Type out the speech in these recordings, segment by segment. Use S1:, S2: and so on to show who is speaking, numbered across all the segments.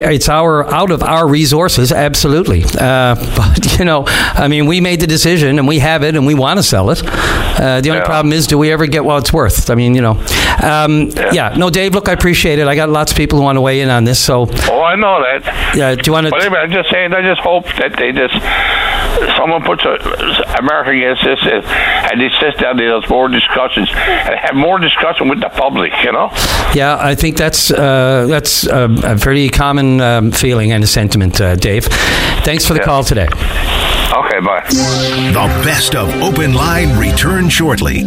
S1: It's out of our resources, absolutely. But, I mean, we made the decision and we have it and we want to sell it. The only problem is, do we ever get what it's worth? I mean, No, Dave, look, I appreciate it. I got lots of people who want to weigh in on this, so...
S2: Oh, I know that.
S1: Yeah, do you want to...
S2: But anyway, I'm just saying, I just hope that someone puts America against this and they sit down, there's more discussions and have more discussion with the public,
S1: Yeah, I think that's a pretty common feeling and a sentiment, Dave. Thanks for the call today.
S2: Okay, bye.
S3: The best of Open Line returns shortly.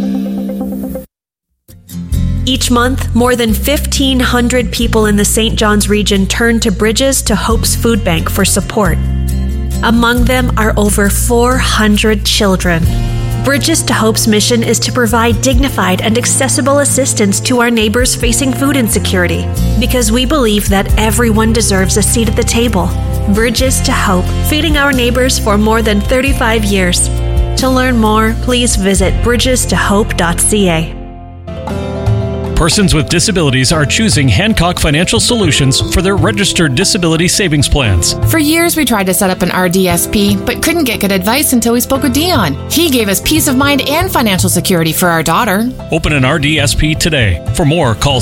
S4: Each month, more than 1,500 people in the St. John's region turn to Bridges to Hope's Food Bank for support. Among them are over 400 children. Bridges to Hope's mission is to provide dignified and accessible assistance to our neighbors facing food insecurity, because we believe that everyone deserves a seat at the table. Bridges to Hope, feeding our neighbors for more than 35 years. To learn more, please visit bridgestohope.ca.
S5: Persons with disabilities are choosing Hancock Financial Solutions for their registered disability savings plans.
S6: For years, we tried to set up an RDSP, but couldn't get good advice until we spoke with Dion. He gave us peace of mind and financial security for our daughter.
S5: Open an RDSP today. For more, call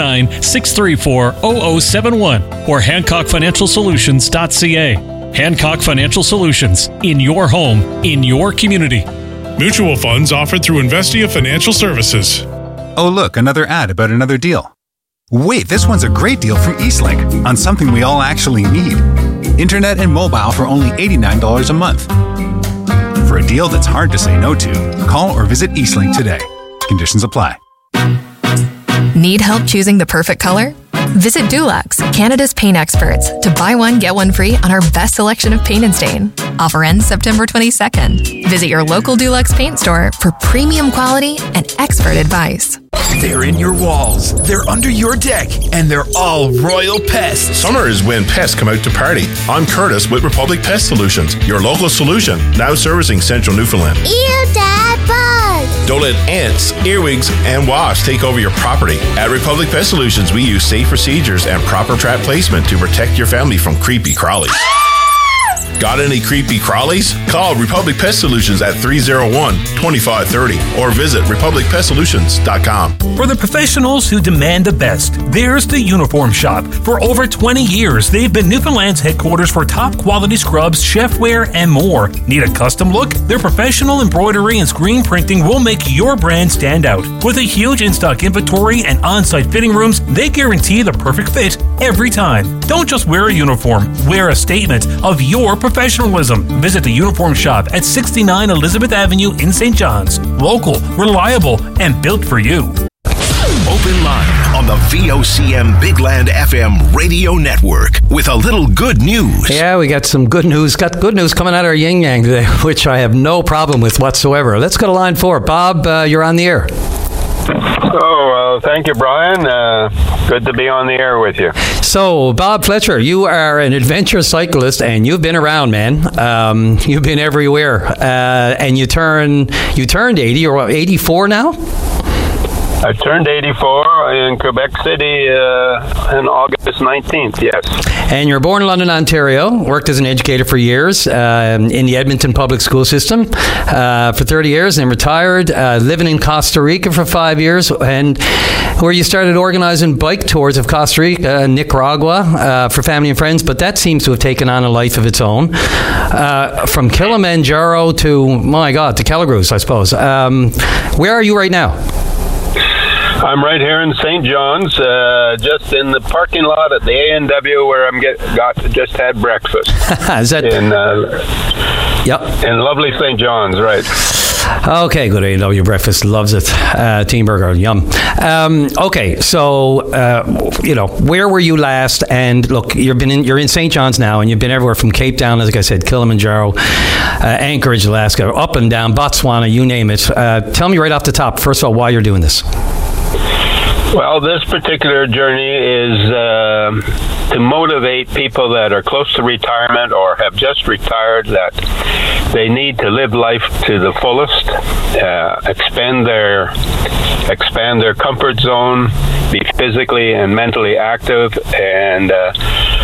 S5: 709-634-0071 or HancockFinancialSolutions.ca. Hancock Financial Solutions. In your home, in your community.
S7: Mutual funds offered through Investia Financial Services.
S8: Oh, look, another ad about another deal. Wait, this one's a great deal from Eastlink on something we all actually need. Internet and mobile for only $89 a month. For a deal that's hard to say no to, call or visit Eastlink today. Conditions apply.
S9: Need help choosing the perfect color? Visit Dulux, Canada's paint experts, to buy one, get one free on our best selection of paint and stain. Offer ends September 22nd. Visit your local Dulux paint store for premium quality and expert advice.
S3: They're in your walls, they're under your deck, and they're all royal pests.
S10: Summer is when pests come out to party. I'm Curtis with Republic Pest Solutions, your local solution, now servicing Central Newfoundland.
S11: Ew, Dad, bugs!
S10: Don't let ants, earwigs, and wasps take over your property. At Republic Pest Solutions, we use safe procedures and proper trap placement to protect your family from creepy crawlies. Got any creepy crawlies? Call Republic Pest Solutions at 301-2530 or visit republicpestsolutions.com.
S12: For the professionals who demand the best, there's the Uniform Shop. For over 20 years, they've been Newfoundland's headquarters for top quality scrubs, chefware, and more. Need a custom look? Their professional embroidery and screen printing will make your brand stand out. With a huge in-stock inventory and on-site fitting rooms, they guarantee the perfect fit every time. Don't just wear a uniform, wear a statement of your professionalism. Visit the Uniform Shop at 69 Elizabeth Avenue in St. John's. Local, reliable, and built for you.
S3: Open Line on the VOCM Bigland FM radio network with a little good news.
S1: Yeah, we got some good news. Got good news coming out of our yin yang today, which I have no problem with whatsoever. Let's go to line 4. Bob, you're on the air.
S13: Thank you, Brian. Good to be on the air with you.
S1: So, Bob Fletcher, you are an adventure cyclist, and you've been around, man. You've been everywhere, and you turned 80 or what, 84 now?
S13: I turned 84 in Quebec City on August 19th, yes.
S1: And you're born in London, Ontario, worked as an educator for years in the Edmonton public school system for 30 years, and retired, living in Costa Rica for 5 years, and where you started organizing bike tours of Costa Rica, Nicaragua, for family and friends, but that seems to have taken on a life of its own. From Kilimanjaro to, my God, to Calagurus, I suppose. Where are you right now?
S13: I'm right here in St. John's, just in the parking lot at the A&W where I'm just had breakfast.
S1: Is that
S13: in
S1: yep,
S13: in lovely St. John's, right?
S1: Okay, good A&W breakfast, loves it. Team burger, yum. Okay, so where were you last? And look, you're in St. John's now, and you've been everywhere from Cape Town, like I said, Kilimanjaro, Anchorage, Alaska, up and down, Botswana, you name it. Tell me right off the top, first of all, why you're doing this.
S13: Well, this particular journey is to motivate people that are close to retirement or have just retired, that they need to live life to the fullest, expand their comfort zone, be physically and mentally active, and